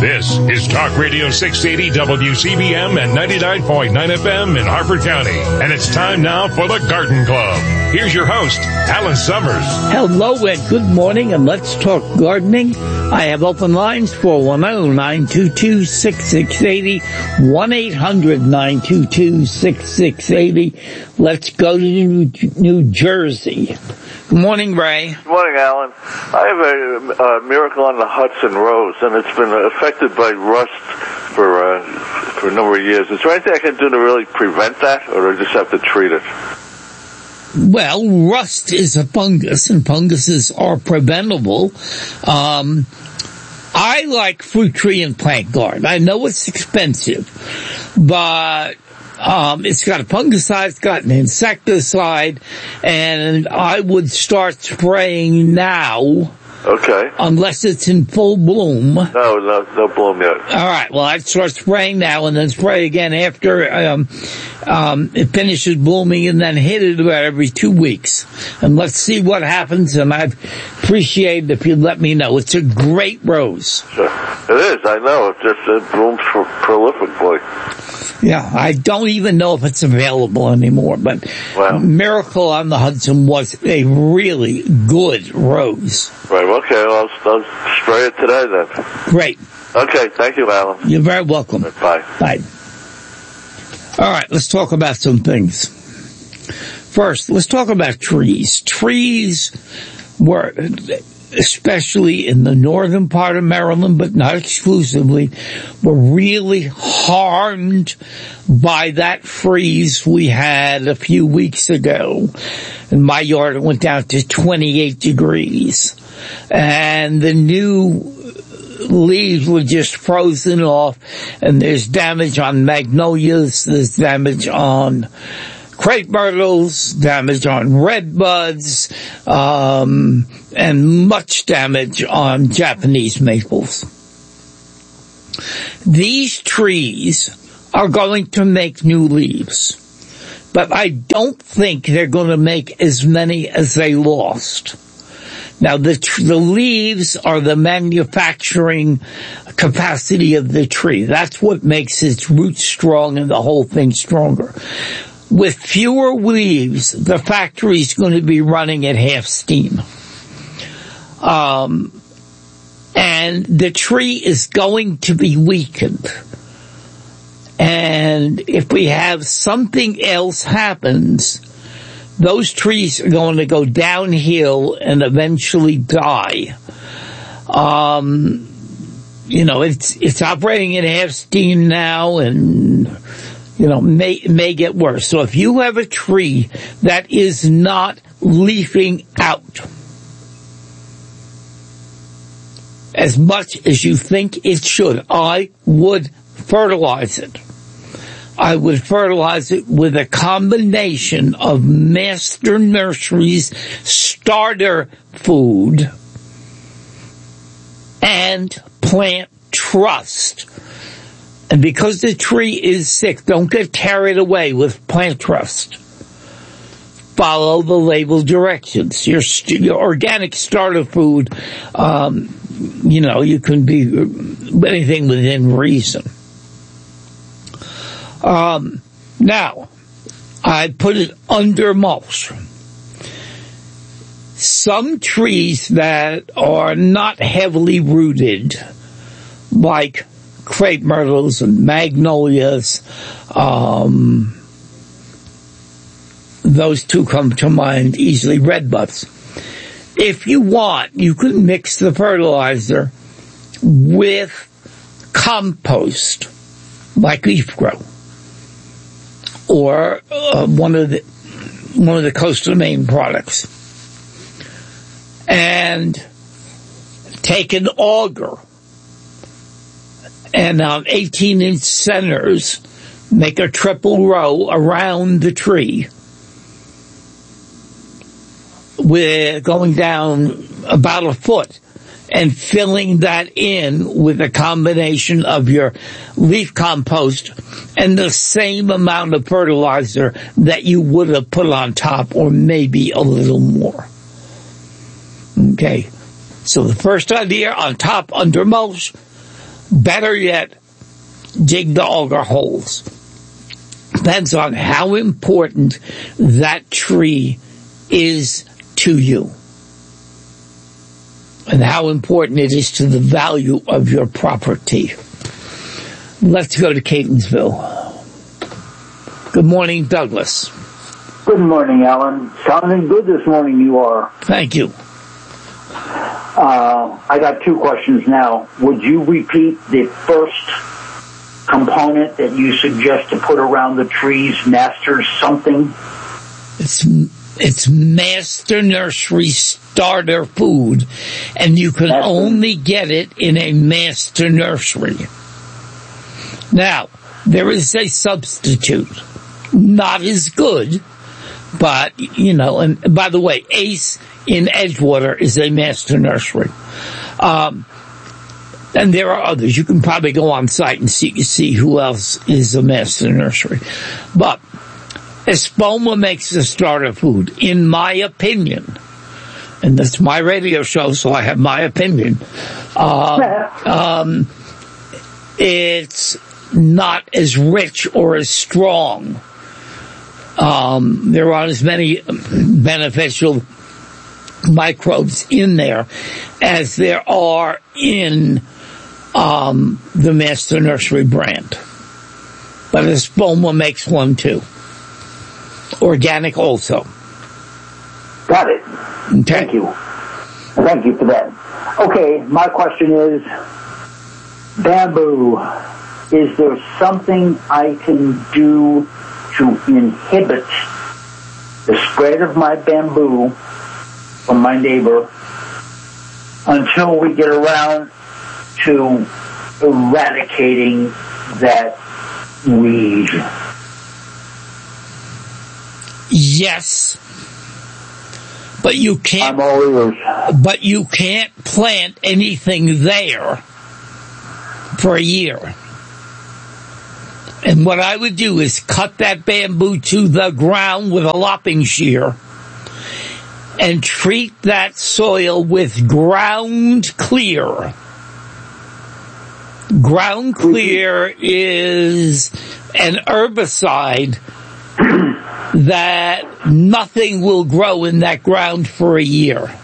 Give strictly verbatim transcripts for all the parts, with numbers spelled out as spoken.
This is Talk Radio six eighty W C B M and ninety-nine point nine F M in Harford County. And it's time now for the Garden Club. Here's your host, Alan Summers. Hello and good morning, and let's talk gardening. I have open lines for one oh nine two two, six six eight oh, one eight hundred nine two two, six six eight oh. Let's go to New, New Jersey. Good morning, Ray. Good morning, Alan. I have a, a miracle on the Hudson Rose, and it's been affected by rust for, uh, for a number of years. Is there anything I can do to really prevent that, or do I just have to treat it? Well, rust is a fungus, and funguses are preventable. Um, I like fruit tree and plant guard. I know it's expensive, but um, it's got a fungicide, it's got an insecticide, and I would start spraying now. Okay. Unless it's in full bloom. No, no, no bloom yet. All right. Well, I'd start spraying now and then spray again after um, um, it finishes blooming, and then hit it about every two weeks. And let's see what happens. And I'd appreciate it if you'd let me know. It's a great rose. Sure. It is. I know. It just it blooms pro- prolifically. Yeah, I don't even know if it's available anymore, but wow. Miracle on the Hudson was a really good rose. Right, okay, well, I'll, I'll spray it today then. Great. Okay, thank you, Alan. You're very welcome. Right, bye. Bye. All right, let's talk about some things. First, let's talk about trees. Trees were, especially in the northern part of Maryland, but not exclusively, were really harmed by that freeze we had a few weeks ago. In my yard, it went down to twenty-eight degrees. And the new leaves were just frozen off, and there's damage on magnolias, there's damage on crepe myrtles, damage on redbuds, um, and much damage on Japanese maples. These trees are going to make new leaves, but I don't think they're going to make as many as they lost. Now, the, tr- the leaves are the manufacturing capacity of the tree. That's what makes its roots strong and the whole thing stronger. With fewer leaves, the factory's going to be running at half steam. Um, and the tree is going to be weakened. And if we have something else happens, those trees are going to go downhill and eventually die. Um, you know, it's, it's operating at half steam now, and, you know, may, may get worse. So if you have a tree that is not leafing out as much as you think it should, I would fertilize it. I would fertilize it with a combination of Master Nursery's starter food and Plant Trust. And because the tree is sick, don't get carried away with Plant Trust. Follow the label directions. Your, your organic starter food, um, you know, you can be anything within reason. Um, now, I put it under mulch. Some trees that are not heavily rooted, like crepe myrtles and magnolias, um, those two come to mind easily, redbuds. If you want, you can mix the fertilizer with compost, like leaf grow, or uh, one of the one of the Coastal Maine products, and take an auger and on eighteen inch centers, make a triple row around the tree, with going down about a foot, and filling that in with a combination of your leaf compost and the same amount of fertilizer that you would have put on top, or maybe a little more. Okay. So the first idea, on top under mulch, Better yet, dig the auger holes. Depends on how important that tree is to you and how important it is to the value of your property. Let's go to Catonsville. Good morning, Douglas. Good morning, Alan. Sounding good this morning, you are. Thank you. Uh, I got two questions now. Would you repeat the first component that you suggest to put around the trees, master something? It's it's Master Nursery starter food, and you can master. only get it in a Master Nursery. Now, there is a substitute, not as good, but, you know, and by the way, Ace in Edgewater is a Master Nursery. Um, and there are others. You can probably go on site and see, see who else is a Master Nursery. But Espoma makes the starter food, in my opinion. And that's my radio show, so I have my opinion. Uh, um, it's not as rich or as strong. Um, there aren't as many beneficial microbes in there as there are in um, the Master Nursery brand. But Espoma makes one too. Organic also. Got it. Okay. Thank you. Thank you for that. Okay, my question is, bamboo. Is there something I can do to inhibit the spread of my bamboo from my neighbor until we get around to eradicating that weed? Yes, but you can't. I'm all ears. But you can't plant anything there for a year. And what I would do is cut that bamboo to the ground with a lopping shear and treat that soil with ground clear. Ground clear is an herbicide that nothing will grow in that ground for a year.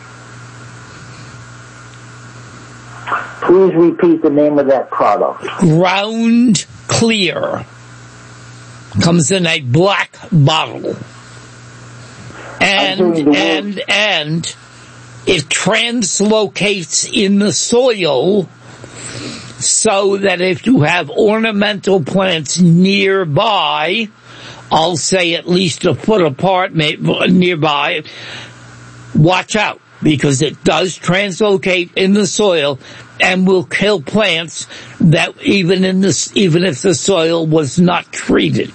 Please repeat the name of that product. Ground Clear. Comes in a black bottle. And, and, and it translocates in the soil so that if you have ornamental plants nearby, I'll say at least a foot apart nearby, watch out, because it does translocate in the soil and will kill plants that even in this, even if the soil was not treated.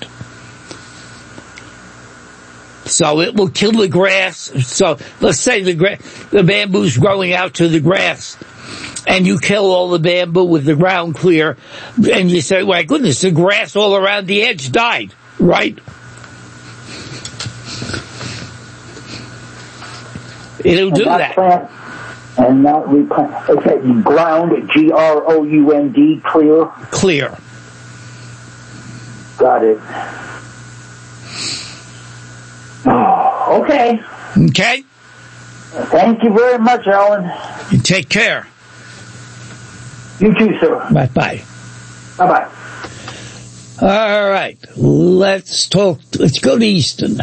So it will kill the grass. So let's say the gra- the bamboo's growing out to the grass, and you kill all the bamboo with the ground clear, and you say, "My goodness, the grass all around the edge died." Right? It'll do that. Plant and not replant. It's a ground, G R O U N D, clear. Clear. Got it. Oh, okay. Okay. Thank you very much, Alan. You take care. You too, sir. Bye-bye. Bye-bye. All right. Let's talk. Let's go to Easton.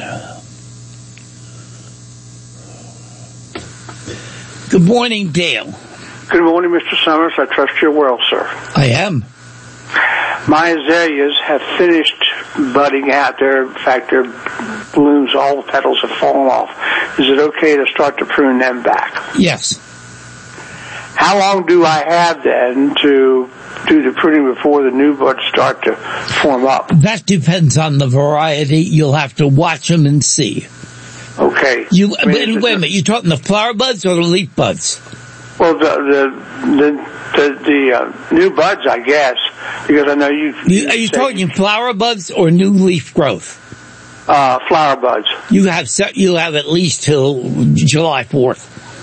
Good morning, Dale. Good morning, Mister Summers. I trust you're well, sir. I am. My azaleas have finished budding out there. In fact, their blooms, all the petals have fallen off. Is it okay to start to prune them back? Yes. How long do I have then to do the pruning before the new buds start to form up? That depends on the variety. You'll have to watch them and see. Okay. You I mean, wait, wait a minute. You talking the flower buds or the leaf buds? Well, the the the the, the uh, new buds, I guess, because I know you. you are you talking flower buds or new leaf growth? Uh, flower buds. You have you have at least till July fourth.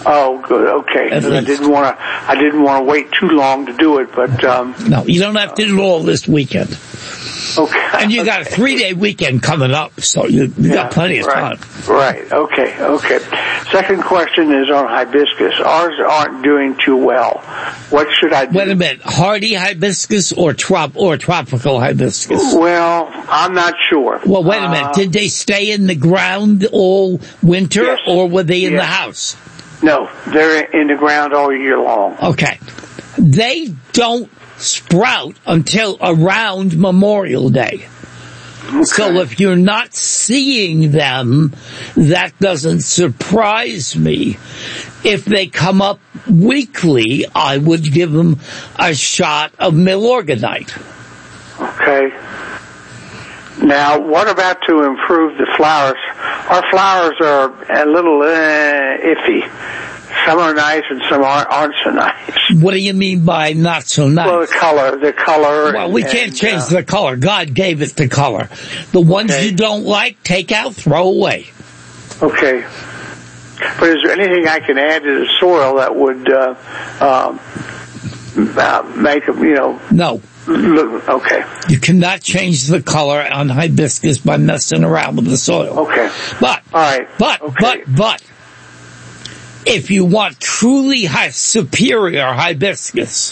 Oh, good. Okay. At I didn't want to. I didn't want to wait too long to do it, but um, no, you don't have to do it all this weekend. Okay. And you got a three-day weekend coming up, so you, you yeah, got plenty of right, time. Right. Okay. Okay. Second question is on hibiscus. Ours aren't doing too well. What should I do? Wait a minute. Hardy hibiscus or trop or tropical hibiscus? Well, I'm not sure. Well, wait a minute. Uh, Did they stay in the ground all winter, yes, or were they in yes. the house? No, they're in the ground all year long. Okay. They don't sprout until around Memorial Day. Okay. So if you're not seeing them, that doesn't surprise me. If they come up weekly, I would give them a shot of milorganite. Okay. Now, what about to improve the flowers? Our flowers are a little uh, iffy. Some are nice and some aren't, aren't so nice. What do you mean by not so nice? Well, the color, the color. Well, we and, can't change uh, the color. God gave it the color. The ones okay. you don't like, take out, throw away. Okay. But is there anything I can add to the soil that would uh, um, uh, make them, you know? No. Look, okay. You cannot change the color on hibiscus by messing around with the soil. Okay. But, all right. But, okay. but, but, if you want truly high, superior hibiscus,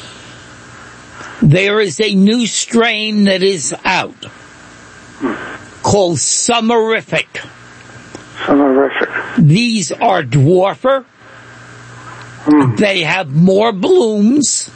there is a new strain that is out hmm. called Summerific. Summerific. These are dwarfer. Hmm. They have more blooms.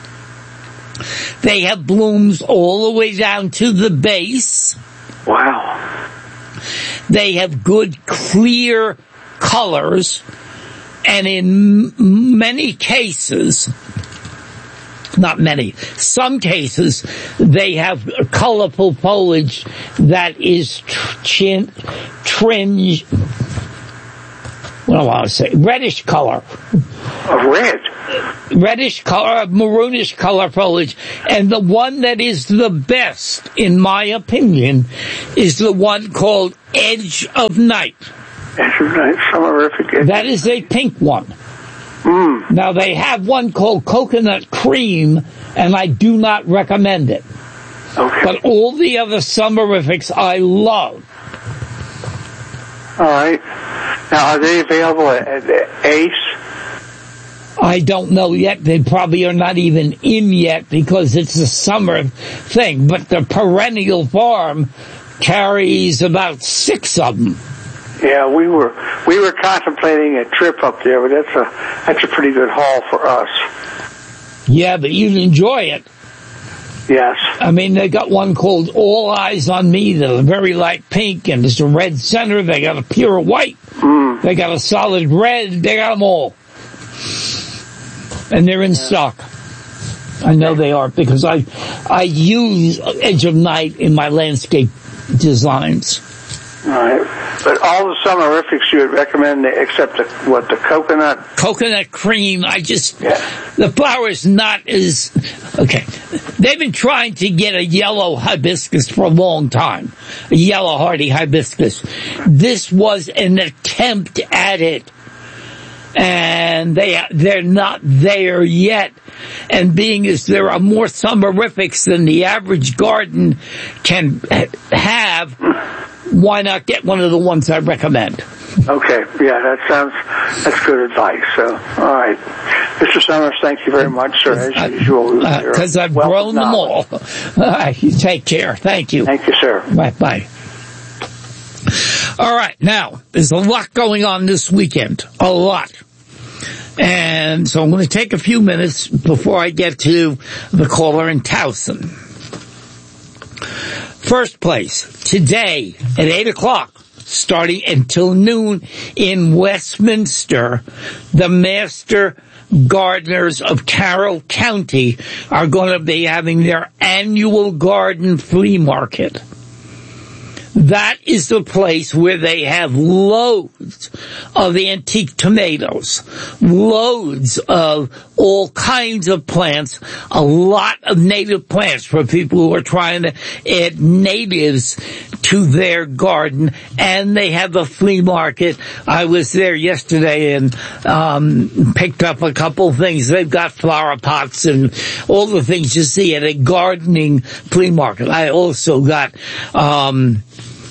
They have blooms all the way down to the base. Wow. They have good, clear colors. And in many cases, not many, some cases, they have colorful foliage that is chin, tringe, what do I want to say, reddish color. A red? Reddish color, maroonish color foliage. And the one that is the best, in my opinion, is the one called Edge of Night. That is a pink one. Mm. Now they have one called Coconut Cream, and I do not recommend it. Okay. But all the other Summerifics I love. All right. Now, are they available at, at Ace? I don't know yet. They probably are not even in yet because it's a summer thing. But the Perennial Farm carries about six of them. Yeah, we were we were contemplating a trip up there, but that's a that's a pretty good haul for us. Yeah, but you'd enjoy it. Yes. I mean, they got one called All Eyes on Me that's very light pink, and there's a red center. They got a pure white. Mm. They got a solid red. They got them all, and they're in yeah. stock. I know they are because I I use Edge of Night in my landscape designs. All right. But all the Summerifics you would recommend except the, what, the coconut? Coconut cream, I just, yeah. the flower is not as, okay. They've been trying to get a yellow hibiscus for a long time. A yellow hardy hibiscus. This was an attempt at it. And they, they're not there yet. And being as there are more Summerifics than the average garden can have, why not get one of the ones I recommend? Okay, yeah, that sounds, that's good advice. So, all right. Mister Summers, thank you very much, sir, as usual. Because uh, I've grown them all. All right, you take care. Thank you. Thank you, sir. Bye-bye. All right, now, there's a lot going on this weekend. A lot. And so I'm going to take a few minutes before I get to the caller in Towson. First place, today at eight o'clock, starting until noon in Westminster, the Master Gardeners of Carroll County are going to be having their annual garden flea market. That is the place where they have loads of antique tomatoes, loads of all kinds of plants, a lot of native plants for people who are trying to add natives to their garden, and they have a flea market. I was there yesterday and um picked up a couple things. They've got flower pots and all the things you see at a gardening flea market. I also got um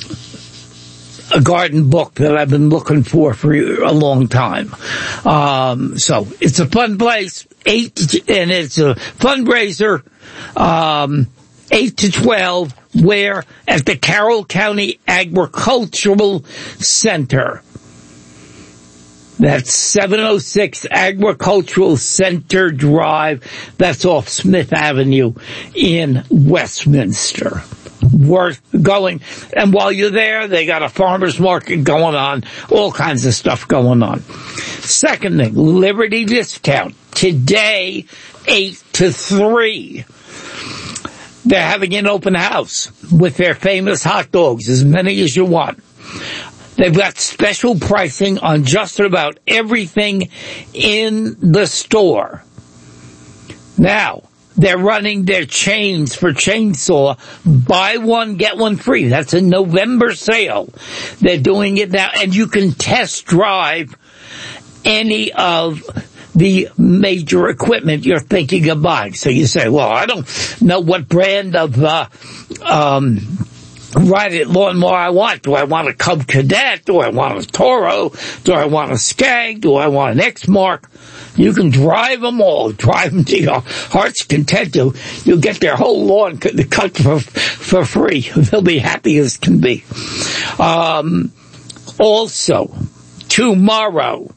a garden book that I've been looking for for a long time. Um, so it's a fun place, eight, and it's a fundraiser, um, eight to twelve, where at the Carroll County Agricultural Center. That's seven oh six Agricultural Center Drive. That's off Smith Avenue in Westminster. Worth going. And while you're there, they got a farmer's market going on, all kinds of stuff going on. Second thing, Liberty Discount. Today, eight to three. They're having an open house with their famous hot dogs, as many as you want. They've got special pricing on just about everything in the store. Now, they're running their chains for chainsaw. Buy one, get one free. That's a November sale. They're doing it now, and you can test drive any of the major equipment you're thinking of buying. So you say, well, I don't know what brand of uh um ride-it lawnmower I want. Do I want a Cub Cadet? Do I want a Toro? Do I want a Skag? Do I want an Exmark? You can drive them all. Drive them to your heart's content. You'll, you'll get their whole lawn cut for, for free. They'll be happy as can be. Um, also, tomorrow,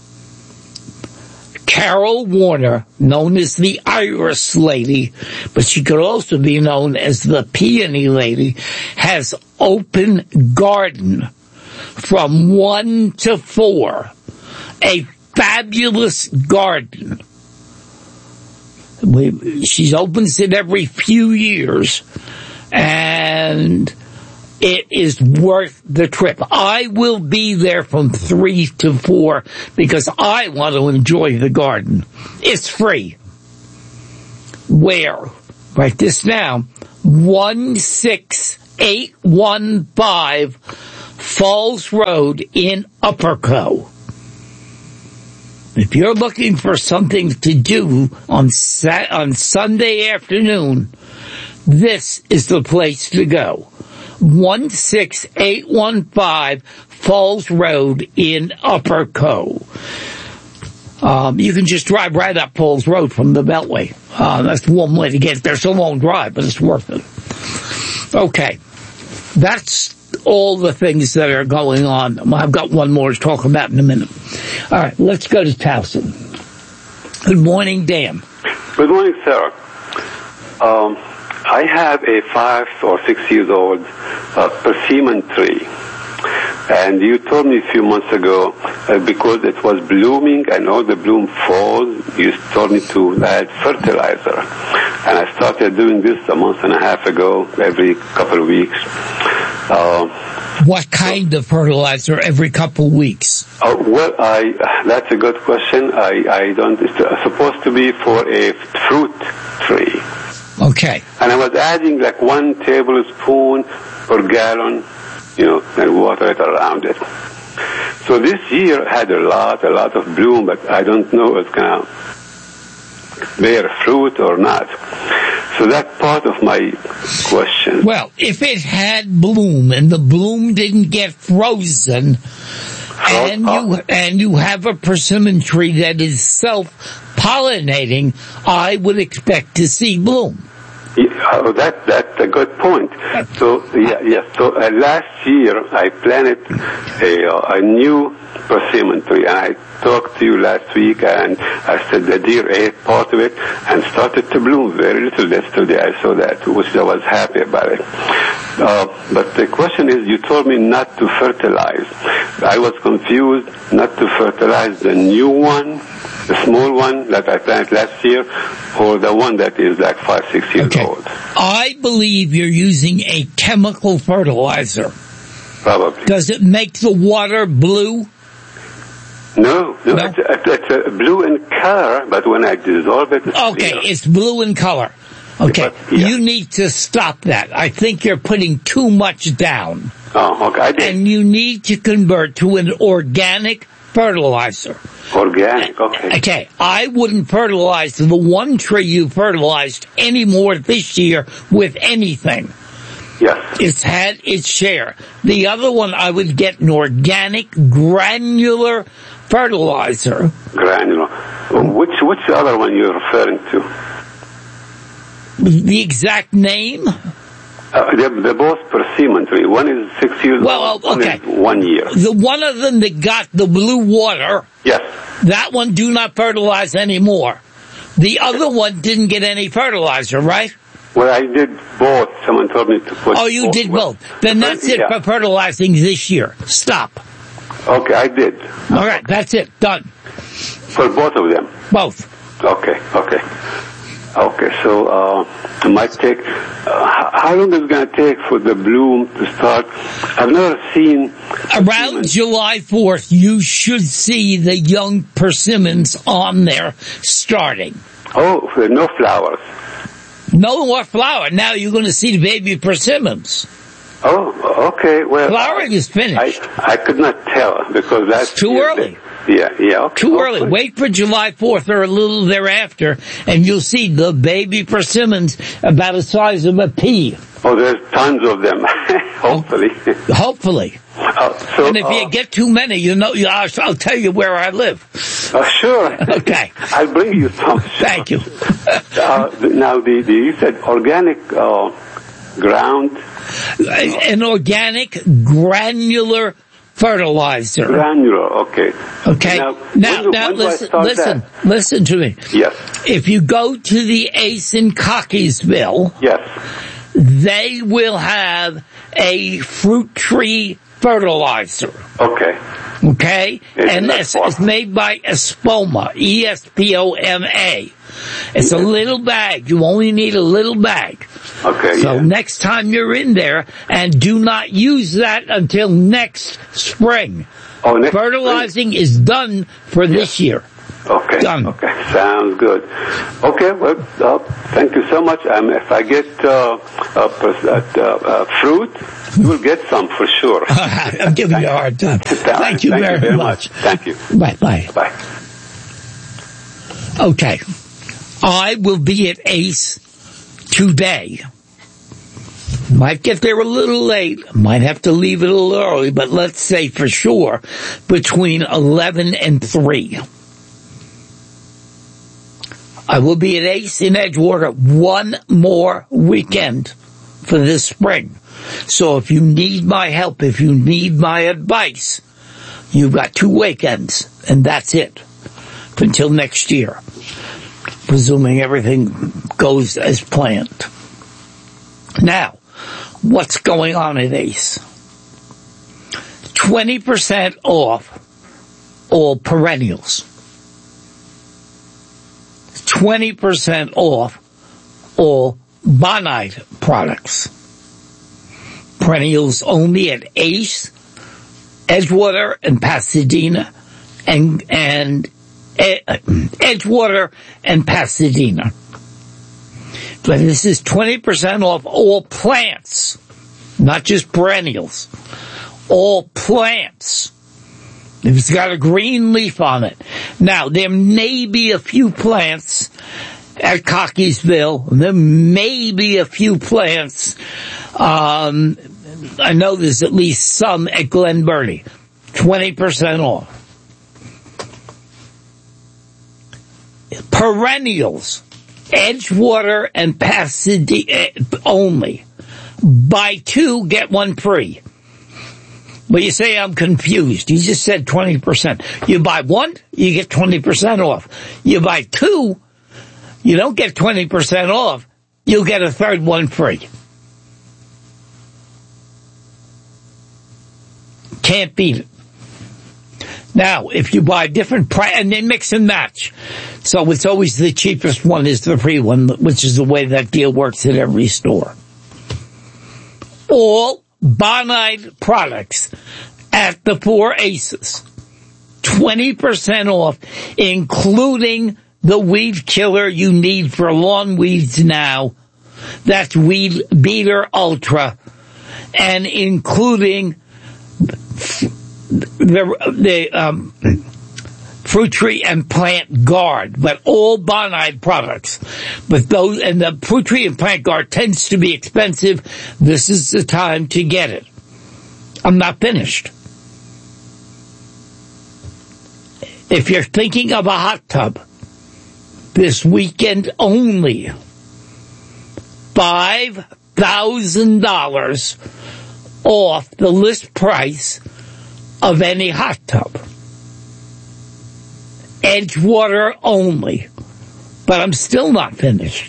Carol Warner, known as the Iris Lady, but she could also be known as the Peony Lady, has open garden from one to four. A fabulous garden. We, she opens it every few years, and it is worth the trip. I will be there from three to four because I want to enjoy the garden. It's free. Where? Write this down. one six eight one five Falls Road in Upperco. If you're looking for something to do on Sat- on Sunday afternoon, this is the place to go. one six eight one five Falls Road in Upperco. Um, you can just drive right up Falls Road from the Beltway. Uh, that's one way to get there. It's a long drive, but it's worth it. Okay. That's all the things that are going on. I've got one more to talk about in a minute. All right, let's go to Towson. Good morning, Dan. Good morning, sir. Um, I have a five or six years old uh, persimmon tree. And you told me a few months ago, uh, because it was blooming and all the bloom falls, you told me to add fertilizer. And I started doing this a month and a half ago, every couple of weeks. Uh, what kind so, of fertilizer every couple of weeks? Uh, well, I that's a good question. I, I don't, it's supposed to be for a fruit tree. Okay. And I was adding like one tablespoon per gallon, you know, and water it around it. So this year had a lot, a lot of bloom, but I don't know if it's going to bear fruit or not. So that's part of my question. Well, if it had bloom and the bloom didn't get frozen, and you and you have a persimmon tree that is self-pollinating, I would expect to see bloom. Yeah, oh, that that's a good point. So yeah, yeah. So uh, last year I planted a uh, a new persimmon tree, and I talked to you last week, and I said the deer ate part of it and started to bloom very little. Yesterday I saw that, which I was happy about it. Uh, but the question is, you told me not to fertilize. I was confused not to fertilize the new one, the small one that I planted last year, or the one that is like five, six years okay. old. I believe you're using a chemical fertilizer. Probably. Does it make the water blue? No, no, no? It's, it's, it's a blue in color, but when I dissolve it, it's okay, clear. It's blue in color. Okay, But, yeah. you need to stop that. I think you're putting too much down. Oh, okay. I did. And you need to convert to an organic fertilizer. Organic, okay. Okay, I wouldn't fertilize the one tree you fertilized anymore this year with anything. Yes. It's had its share. The other one, I would get an organic granular fertilizer. Granular. Which which other one you're referring to? The exact name? Uh, they're, they're both persimmon tree. One is six years Well, old, okay. one is one year. The one of them that got the blue water, Yes. that one do not fertilize anymore. The other one didn't get any fertilizer, right? Well, I did both. Someone told me to put Oh, you both. did both. Then that's it Yeah. for fertilizing this year. Stop. Okay, I did. All right, that's it. Done. For both of them. Both. Okay, okay. Okay, so uh, it might take, uh, how long is it going to take for the bloom to start? I've never seen... Around July fourth, you should see the young persimmons on there starting. Oh, no flowers. No more flower. Now you're going to see the baby persimmons. Oh, okay. Well, flowering is finished. I, I could not tell because that's it's too early. Yeah, yeah. Okay, too okay. early. Wait for July fourth or a little thereafter, and you'll see the baby persimmons about the size of a pea. Oh, there's tons of them. Hopefully. Hopefully. Uh, so, and if uh, you get too many, you know, I'll, I'll tell you where I live. Uh, sure. Okay. I'll bring you some. Thank you. uh, now, the, the you said organic uh, ground. An organic granular fertilizer. Granular, okay. Okay. Now, now, when, now when listen, listen, that? listen to me. Yes. If you go to the Ace in Cockeysville, yes, they will have a fruit tree fertilizer. Okay. Okay? It's and this is made by Espoma, E S P O M A. It's a little bag. You only need a little bag. Okay. So yeah. next time you're in there, and do not use that until next spring. Oh, next Fertilizing spring? is done for yeah. this year. Okay. Done. Okay. Sounds good. Okay. Well, uh, thank you so much. Um, if I get uh, uh, uh, uh, fruit, you will get some for sure. I'm giving thank you a hard time. Thank you, thank very, you very much. much. Thank you. Bye. Bye. Bye. Okay. I will be at Ace today. Might get there a little late. Might have to leave it a little early, but let's say for sure between eleven and three. I will be at Ace in Edgewater one more weekend for this spring. So if you need my help, if you need my advice, you've got two weekends, and that's it until next year, presuming everything goes as planned. Now, what's going on at Ace? twenty percent off all perennials. twenty percent off all Bonide products. Perennials only at Ace, Edgewater, and Pasadena, and, and Edgewater and Pasadena. But this is twenty percent off all plants, not just perennials. All plants. If it's got a green leaf on it. Now, there may be a few plants at Cockeysville. There may be a few plants. Um, I know there's at least some at Glen Burnie. twenty percent off. Perennials. Edgewater and Pasadena only. Buy two, get one free. But you say I'm confused. You just said twenty percent. You buy one, you get twenty percent off. You buy two, you don't get twenty percent off. You'll get a third one free. Can't beat it. Now, if you buy different price, and they mix and match. So it's always the cheapest one is the free one, which is the way that deal works at every store. All Bonide products at the Four Aces. twenty percent off, including the weed killer you need for lawn weeds now, That's Weed Beater Ultra, and including the, the um, Fruit Tree and Plant Guard, but all Bonide products. But those, and the Fruit Tree and Plant Guard tends to be expensive. This is the time to get it. I'm not finished. If you're thinking of a hot tub, this weekend only, five thousand dollars off the list price of any hot tub. Edgewater only. But I'm still not finished.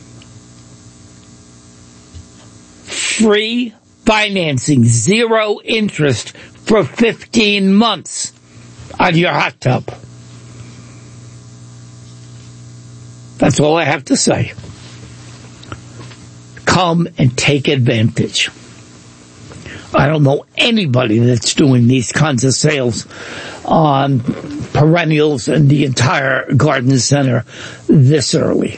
Free financing, zero interest for fifteen months on your hot tub. That's all I have to say. Come and take advantage. I don't know anybody that's doing these kinds of sales on perennials and the entire garden center this early.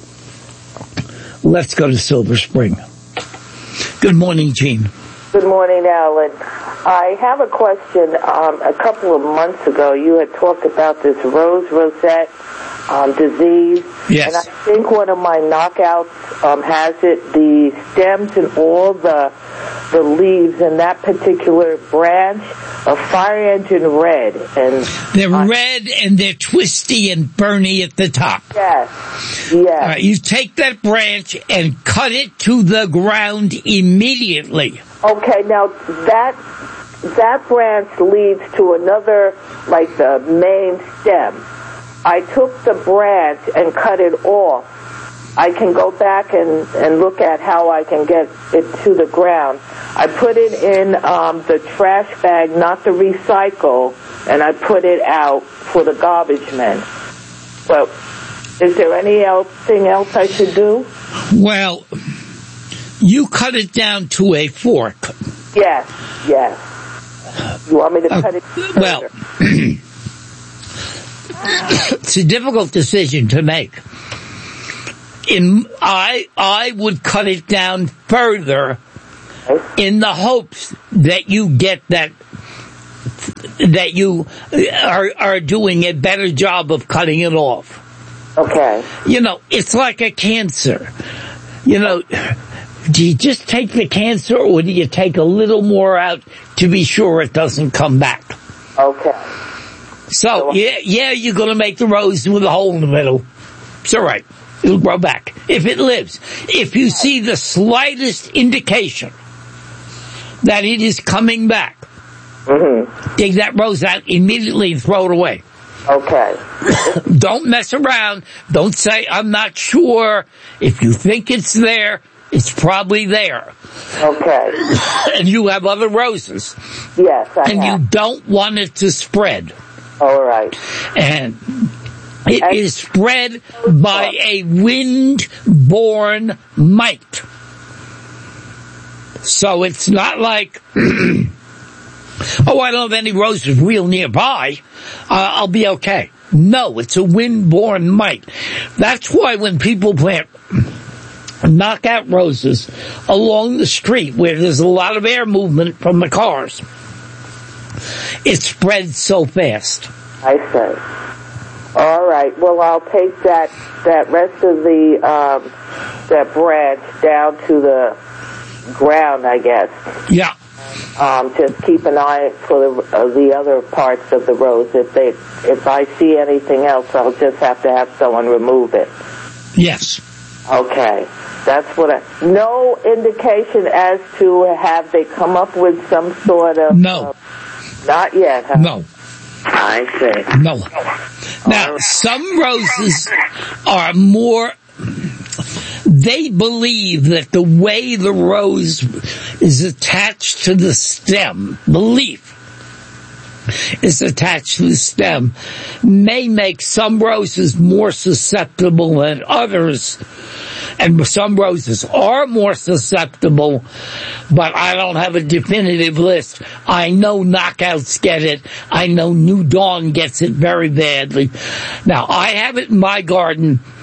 Let's go to Silver Spring. Good morning, Jean. Good morning, Alan. I have a question. Um, a couple of months ago, you had talked about this rose rosette um, disease. Yes. And I think one of my knockouts um, has it. The stems and all the the leaves in that particular branch are fire engine red. And they're uh, red and they're twisty and burny at the top. Yes. Yes. All right, you take that branch and cut it to the ground immediately. Okay, now that that branch leads to another, like the main stem. I took the branch and cut it off. I can go back and, and look at how I can get it to the ground. I put it in um, the trash bag, not the recycle, and I put it out for the garbage men. Well, is there anything else I should do? Well, you cut it down to a fork. Yes, yes. You want me to uh, cut it further? Well, it's a difficult decision to make. In I I would cut it down further in the hopes that you get that that you are are doing a better job of cutting it off. Okay. You know, it's like a cancer. You know, do you just take the cancer or do you take a little more out to be sure it doesn't come back? Okay. So, yeah, yeah, you're going to make the rose with a hole in the middle. It's all right. It'll grow back. If it lives. If you see the slightest indication that it is coming back, mm-hmm. dig that rose out immediately and throw it away. Okay. Don't mess around. Don't say, I'm not sure. If you think it's there, it's probably there. Okay. And you have other roses. Yes, I And have. you don't want it to spread. All right. And it and is spread by a wind-borne mite. So it's not like, oh, I don't have any roses real nearby. Uh, I'll be okay. No, it's a wind-borne mite. That's why when people plant knockout roses along the street where there's a lot of air movement from the cars, it spreads so fast. I see. All right. Well, I'll take that that rest of the um, that branch down to the ground, I guess. Yeah. Um, just keep an eye for the uh, the other parts of the rose. If they if I see anything else, I'll just have to have someone remove it. Yes. Okay. That's what I... No indication as to have they come up with some sort of... No. Uh, not yet, huh? No. I see. No. Now, right. Some roses are more... They believe that the way the rose is attached to the stem, the leaf is attached to the stem, may make some roses more susceptible than others. And some roses are more susceptible, but I don't have a definitive list. I know knockouts get it. I know New Dawn gets it very badly. Now, I have it in my garden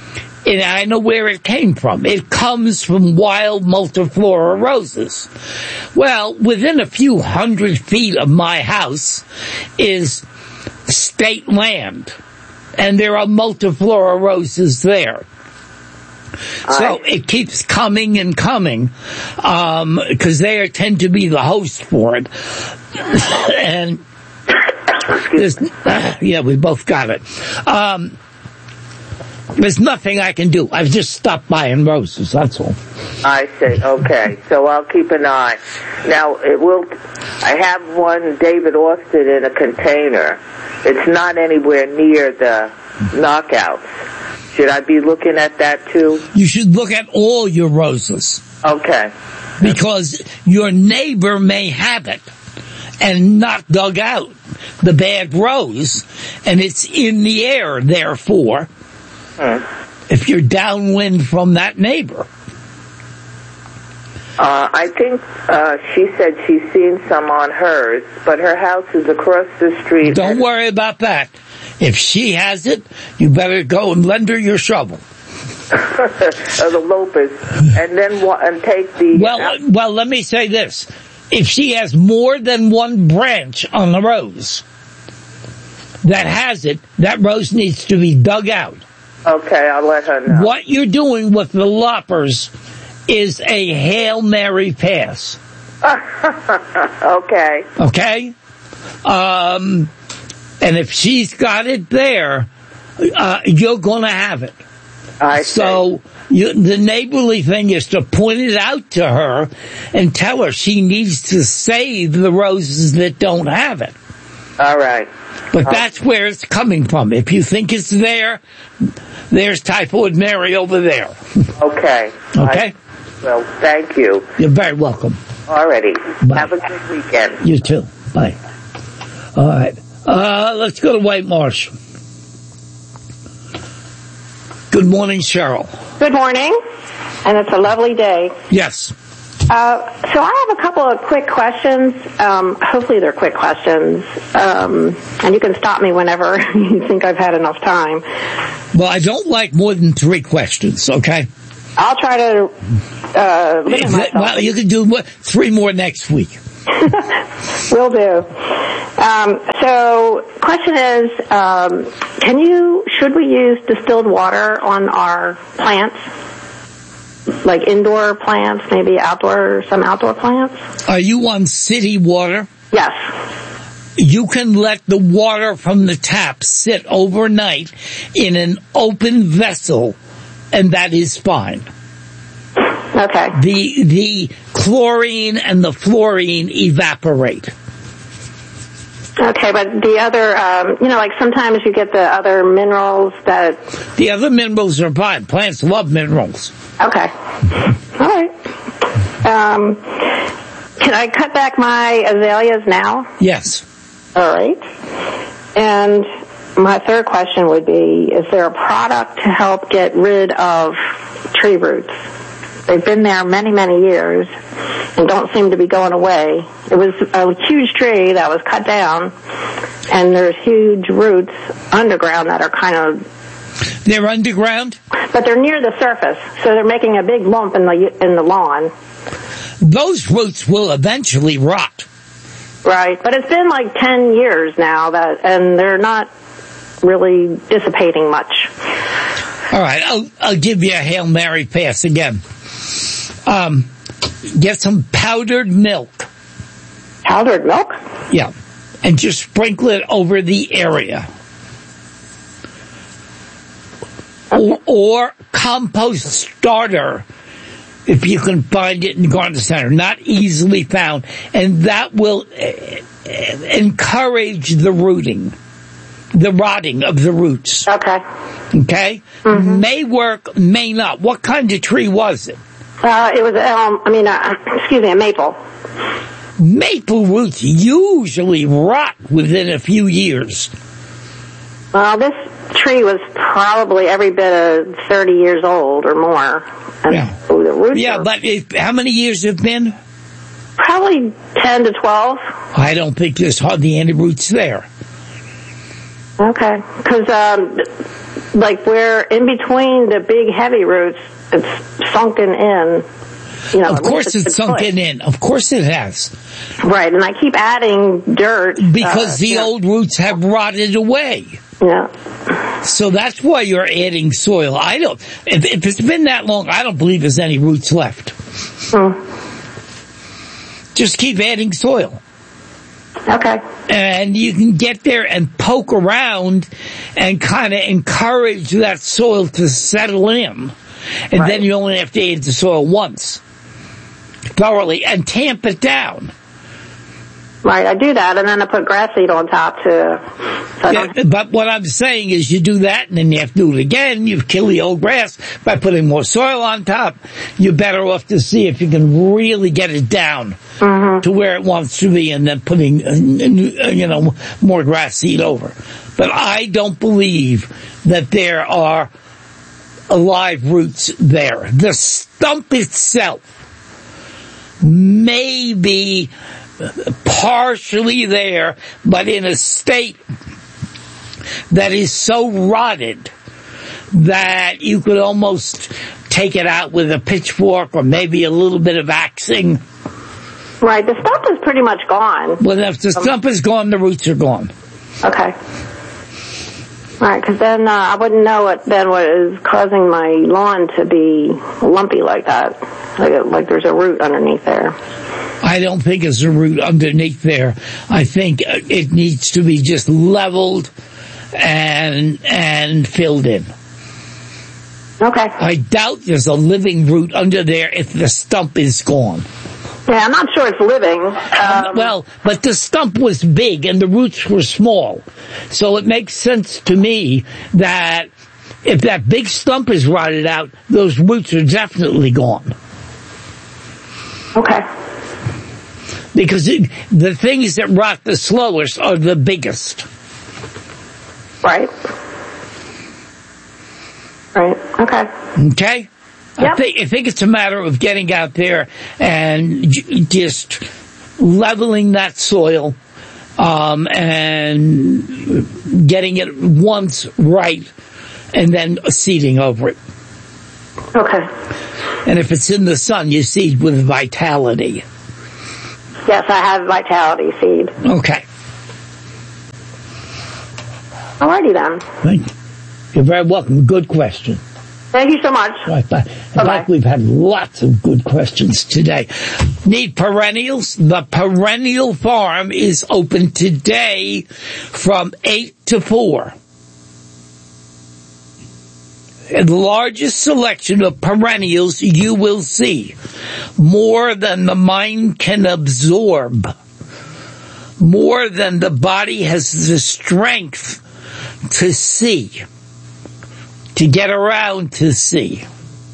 And I know where it came from. It comes from wild multiflora roses. Well, within a few hundred feet of my house is state land, and there are multiflora roses there. So it keeps coming and coming, um, because they tend to be the host for it. And there's, uh, yeah, we both got it. Um, there's nothing I can do. I've just stopped buying roses, that's all. I see. Okay. So I'll keep an eye. Now, it will, I have one David Austin in a container. It's not anywhere near the knockouts. Should I be looking at that too? You should look at all your roses. Okay. Because your neighbor may have it and not dug out the bad rose, and it's in the air, therefore, hmm. if you're downwind from that neighbor. Uh, I think uh, she said she's seen some on hers, but her house is across the street. Don't worry about that. If she has it, you better go and lend her your shovel. Or the lopus, and then and take the... Well, uh, well, let me say this. If she has more than one branch on the rose that has it, that rose needs to be dug out. Okay, I'll let her know. What you're doing with the loppers is a Hail Mary pass. Okay. Okay? Um... And if she's got it there, uh, you're going to have it. I so you, the neighborly thing is to point it out to her and tell her she needs to save the roses that don't have it. All right. But uh, that's where it's coming from. If you think it's there, there's Typhoid Mary over there. Okay. Okay? I, well, thank you. You're very welcome. All righty. Bye. Have a good weekend. You too. Bye. All right. Uh, let's go to White Marsh. Good morning, Cheryl. Good morning, and it's a lovely day. Yes. Uh, so I have a couple of quick questions. Um, hopefully they're quick questions. Um, and you can stop me whenever you think I've had enough time. Well, I don't like more than three questions, okay? I'll try to uh, limit myself. Well, you can do three more next week. Will do. Um, so, question is, um, can you, should we use distilled water on our plants? Like indoor plants, maybe outdoor, some outdoor plants? Are you on city water? Yes. You can let the water from the tap sit overnight in an open vessel, and that is fine. Okay. The the chlorine and the fluorine evaporate. Okay, but the other, um, you know, like sometimes you get the other minerals that... The other minerals are fine. Plants love minerals. Okay. All right. Um, can I cut back my azaleas now? Yes. All right. And my third question would be, is there a product to help get rid of tree roots? They've been there many, many years and don't seem to be going away. It was a huge tree that was cut down, and there's huge roots underground that are kind of... They're underground? But they're near the surface, so they're making a big lump in the in the lawn. Those roots will eventually rot. Right, but it's been like ten years now, that, and they're not really dissipating much. All right, I'll, I'll give you a Hail Mary pass again. Um, get some powdered milk. Powdered milk? Yeah, and just sprinkle it over the area. Or, or compost starter, if you can find it in the garden center. Not easily found. And that will uh, encourage the rooting, the rotting of the roots. Okay. Okay? Mm-hmm. May work, may not. What kind of tree was it? Uh, it was, um, I mean, uh, excuse me, a maple. Maple roots usually rot within a few years. Well, this tree was probably every bit of thirty years old or more. And yeah, the roots yeah are but it, how many years have been? Probably ten to twelve. I don't think there's hardly any roots there. Okay, because um, like where in between the big heavy roots, it's sunken in. You know, of course it's sunken in. Of course it has. Right, and I keep adding dirt. Because uh, the yeah. old roots have rotted away. Yeah. So that's why you're adding soil. I don't, if, if it's been that long, I don't believe there's any roots left. Hmm. Just keep adding soil. Okay. And you can get there and poke around and kind of encourage that soil to settle in. And right. then you only have to add the soil once. Thoroughly. And tamp it down. Right, I do that, and then I put grass seed on top to... So yeah, but what I'm saying is you do that, and then you have to do it again. You kill the old grass by putting more soil on top. You're better off to see if you can really get it down mm-hmm. to where it wants to be, and then putting, uh, you know, more grass seed over. But I don't believe that there are alive roots there. The stump itself may be partially there, but in a state that is so rotted that you could almost take it out with a pitchfork or maybe a little bit of axing. Right, the stump is pretty much gone. Well, if the stump is gone, the roots are gone. Okay. All right, because then uh, I wouldn't know what then what is causing my lawn to be lumpy like that, like, like there's a root underneath there. I don't think it's a root underneath there. I think it needs to be just leveled and and filled in. Okay. I doubt there's a living root under there if the stump is gone. Yeah, I'm not sure it's living. Um, well, but the stump was big and the roots were small. So it makes sense to me that if that big stump is rotted out, those roots are definitely gone. Okay. Because it, the things that rot the slowest are the biggest. Right. Right. Okay. Okay? Yep. I think, I think it's a matter of getting out there and j- just leveling that soil, um, and getting it once right and then seeding over it. Okay. And if it's in the sun, you seed with Vitality. Yes, I have Vitality seed. Okay. Alrighty then. Thank you. You're very welcome. Good question. Thank you so much. Right, in fact, we've had lots of good questions today. Need perennials? The Perennial Farm is open today from eight to four. The largest selection of perennials you will see. More than the mind can absorb. More than the body has the strength to see. To get around to see.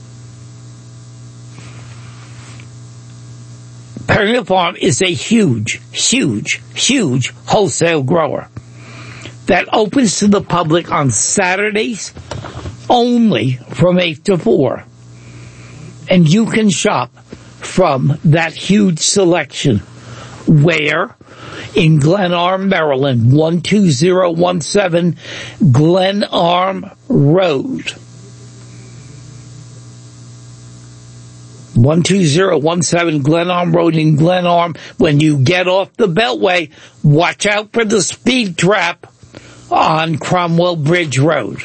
Perennial Farm is a huge, huge, huge wholesale grower that opens to the public on Saturdays only from eight to four. And you can shop from that huge selection. Where? In Glen Arm, Maryland, one two zero one seven Glen Arm Road. one two zero one seven Glen Arm Road in Glen Arm. When you get off the Beltway, watch out for the speed trap on Cromwell Bridge Road.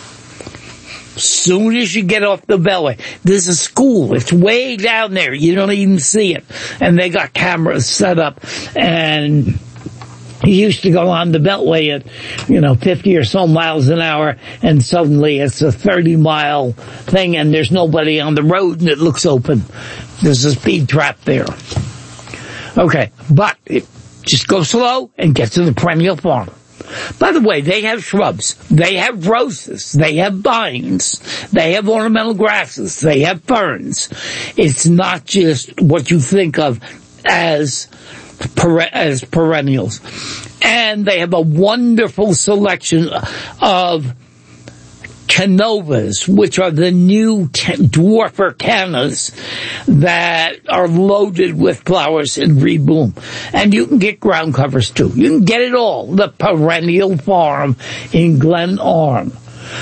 Soon as you get off the Beltway, there's a school. It's way down there. You don't even see it. And they got cameras set up. And you used to go on the Beltway at, you know, fifty or so miles an hour. And suddenly it's a thirty mile thing and there's nobody on the road and it looks open. There's a speed trap there. Okay. But it, just go slow and get to the Perennial Farm. By the way, they have shrubs, they have roses, they have vines, they have ornamental grasses, they have ferns. It's not just what you think of as as perennials. And they have a wonderful selection of canovas, which are the new dwarfer cannas that are loaded with flowers and rebloom. And you can get ground covers too. You can get it all. The Perennial Farm in Glen Arm.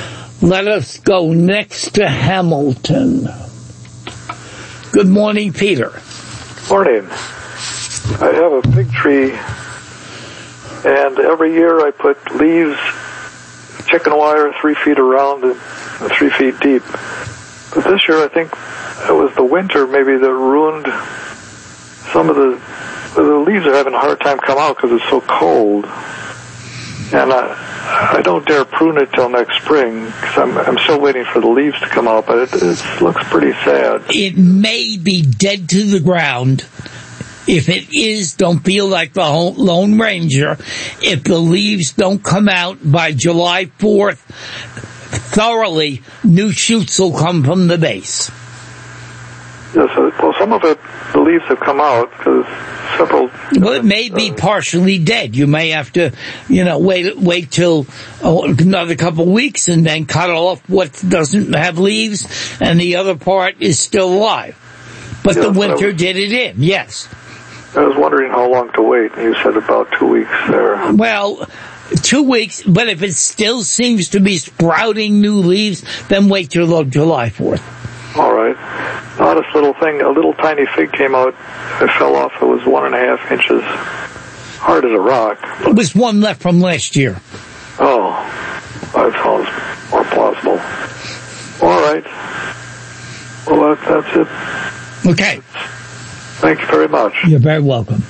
Let us go next to Hamilton. Good morning, Peter. Morning. I have a fig tree, and every year I put leaves, chicken wire, three feet around and three feet deep. But this year I think it was the winter maybe that ruined some of the, the leaves are having a hard time come out because it's so cold. And I, I don't dare prune it till next spring because I'm, I'm still waiting for the leaves to come out, but it, it looks pretty sad. It may be dead to the ground. If it is, don't feel like the Lone Ranger. If the leaves don't come out by July fourth thoroughly, new shoots will come from the base. Yes, well, some of it, the leaves have come out because several... Well, it may be uh, partially dead. You may have to, you know, wait wait till oh, another couple of weeks and then cut off what doesn't have leaves, and the other part is still alive. But yes, the winter was, did it in, yes. I was wondering how long to wait. You said about two weeks there. Well, two weeks, but if it still seems to be sprouting new leaves, then wait till July fourth. All right. Now, this little thing, a little tiny fig came out. It fell off. It was one and a half inches. Hard as a rock. It was one left from last year. Oh, that sounds more plausible. All right. Well, that, that's it. Okay. Thank you very much. You're very welcome.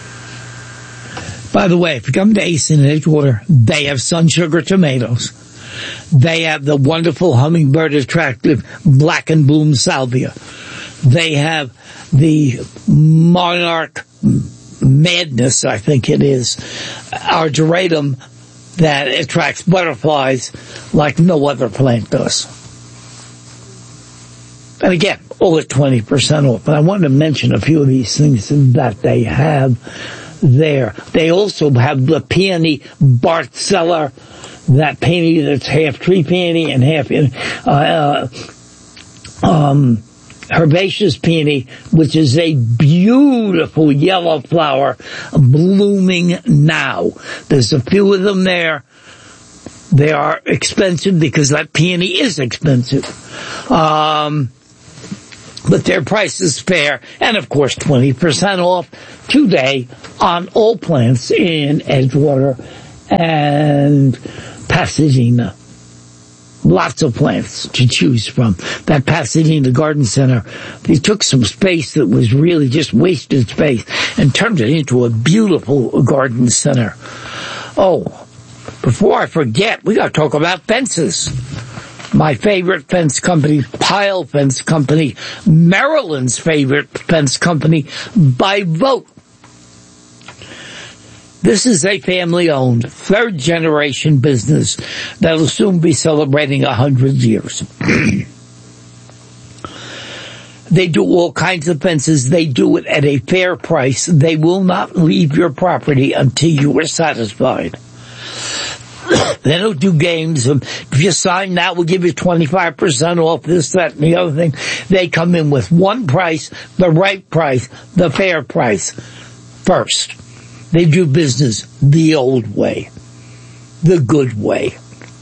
By the way, if you come to Ace in Edgewater, they have Sun Sugar tomatoes. They have the wonderful hummingbird attractive black and bloom salvia. They have the monarch madness, I think it is, argyratum that attracts butterflies like no other plant does. And again, all at twenty percent off. But I wanted to mention a few of these things that they have there. They also have the peony Bartzeller, that peony that's half tree peony and half uh, uh, um, herbaceous peony, which is a beautiful yellow flower blooming now. There's a few of them there. They are expensive because that peony is expensive. Um, but their price is fair, and of course twenty percent off today on all plants in Edgewater and Pasadena. Lots of plants to choose from. That Pasadena Garden Center, they took some space that was really just wasted space and turned it into a beautiful garden center. Oh, before I forget, we got to talk about fences. My favorite fence company, Pyle Fence Company, Maryland's favorite fence company by vote. This is a family-owned, third-generation business that will soon be celebrating a hundred years. They do all kinds of fences. They do it at a fair price. They will not leave your property until you are satisfied. They don't do games. If you sign now, we'll give you twenty-five percent off this, that, and the other thing. They come in with one price, the right price, the fair price first. They do business the old way, the good way.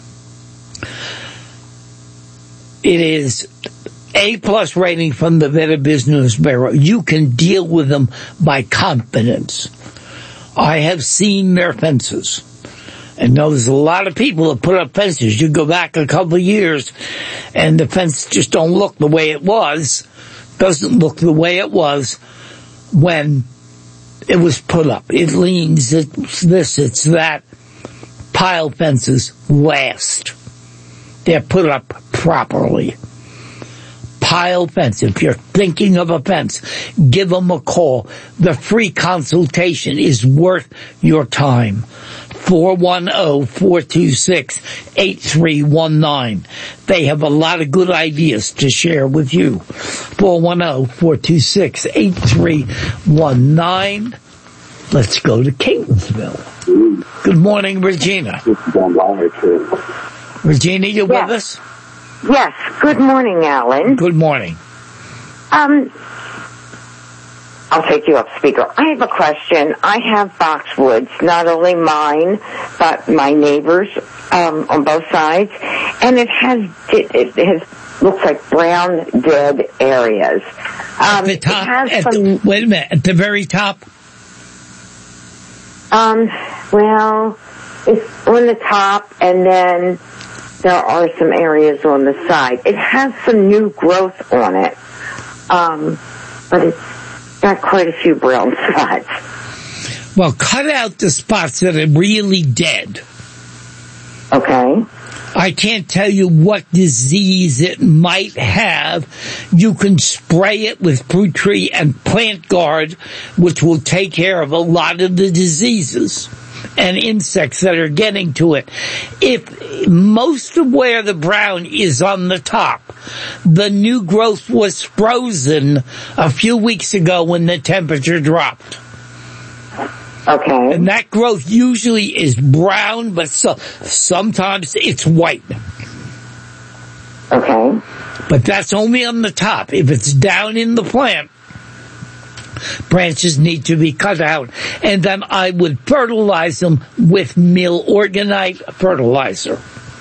It is A-plus rating from the Better Business Bureau. You can deal with them by confidence. I have seen their fences. And know there's a lot of people that put up fences. You go back a couple of years and the fence just don't look the way it was, doesn't look the way it was when it was put up. It leans, it's this, it's that. Pile fences last. They're put up properly. Pile fence. If you're thinking of a fence, give them a call. The free consultation is worth your time. four one zero, four two six, eight three one nine. They have a lot of good ideas to share with you. four one zero, four two six, eight three one nine. Let's go to Catonsville. Good morning, Regina. Regina, you yes. with us? Yes. Good morning, Alan. Good morning. Um, I'll take you off speaker. I have a question. I have boxwoods, not only mine, but my neighbors um, on both sides, and it has it, it has looks like brown dead areas. Um, at the top. It has At some, the, wait a minute. At the very top. Um. Well, it's on the top, and then there are some areas on the side. It has some new growth on it, um, but it's got quite a few brown spots. Well, cut out the spots that are really dead. Okay. I can't tell you what disease it might have. You can spray it with Fruit Tree and Plant Guard, which will take care of a lot of the diseases and insects that are getting to it. If most of where the brown is on the top, the new growth was frozen a few weeks ago when the temperature dropped. Okay. And that growth usually is brown, but so, sometimes it's white. Okay. But that's only on the top. If it's down in the plant, branches need to be cut out. And then I would fertilize them with Milorganite fertilizer.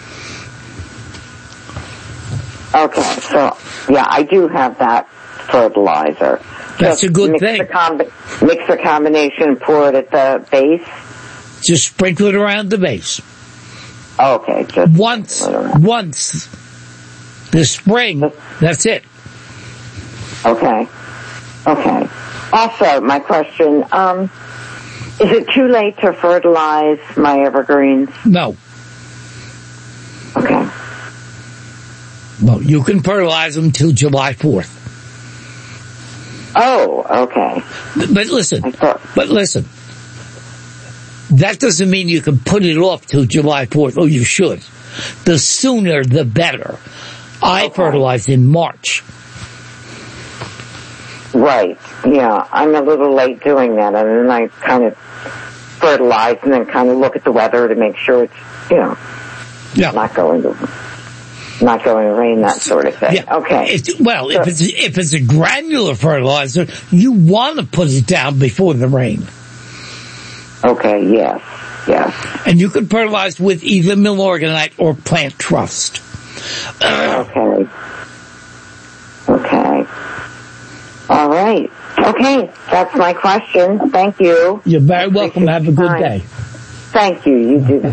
Okay, so, yeah, I do have that fertilizer. That's Just a good mix thing. The combi- mix the combination, pour it at the base. Just sprinkle it around the base. Okay, just once, once this spring, that's it. Okay, okay. Also, my question, um, is it too late to fertilize my evergreens? No. Okay. Well, you can fertilize them till July fourth. Oh, okay. But listen, but listen, that doesn't mean you can put it off till July fourth, or you should. The sooner, the better. I okay. fertilize in March. Right, yeah. I'm a little late doing that, and then I kind of fertilize and then kind of look at the weather to make sure it's, you know, yeah. not going to... Not going to rain, that sort of thing. Yeah. Okay. It's, well, so, if it's if it's a granular fertilizer, you want to put it down before the rain. Okay. Yes. Yes. And you can fertilize with either Milorganite or Plant Trust. Uh, okay. Okay. All right. Okay. That's my question. Thank you. You're very welcome. Have a good day. Thank you. You do.